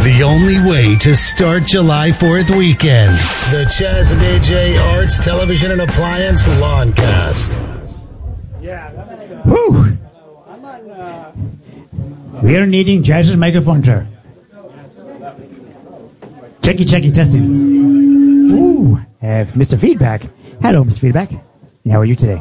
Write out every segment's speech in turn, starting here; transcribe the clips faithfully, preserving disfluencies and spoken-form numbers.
The only way to start July fourth weekend. The Chaz and A J Arts Television and Appliance Lawncast. Woo! We are needing Chaz's microphone, sir. Checky, checky, testing. Ooh, have Mister Feedback. Hello, Mister Feedback. How are you today?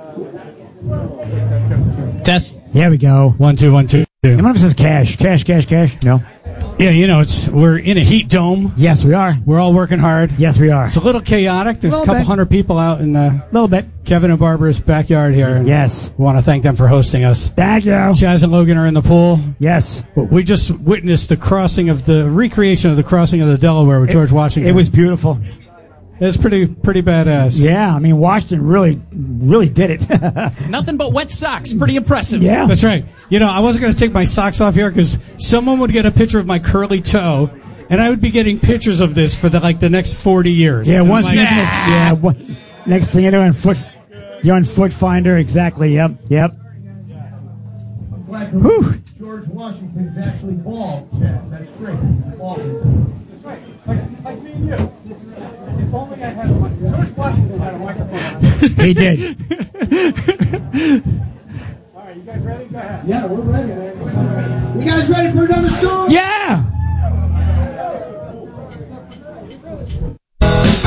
Test. There we go. One, two, one, two. And one of us says cash, cash, cash, cash. No. Yeah, you know, it's we're in a heat dome. Yes, we are. We're all working hard. Yes, we are. It's a little chaotic. There's a, a couple bit. hundred people out in a little bit Kevin and Barbara's backyard here. Yes. We want to thank them for hosting us. Thank you. Chaz and Logan are in the pool. Yes. We just witnessed the crossing of the recreation of the crossing of the Delaware with it, George Washington. It was beautiful. It's pretty pretty badass. Yeah, I mean, Washington really, really did it. Nothing but wet socks. Pretty impressive. Yeah. That's right. You know, I wasn't going to take my socks off here because someone would get a picture of my curly toe, and I would be getting pictures of this for the like the next forty years. Yeah, and once like, you, yeah, one, next thing you know, in foot, you're on Foot Finder. Exactly. Yep. Yep. Whew. George Washington's actually bald, Chaz. That's great. Bald. That's right. Like, like me and you. If only I had a microphone. George Washington had a microphone. He did. All right, you guys ready? Go ahead. Yeah, we're ready, man. You guys ready for another song? Yeah.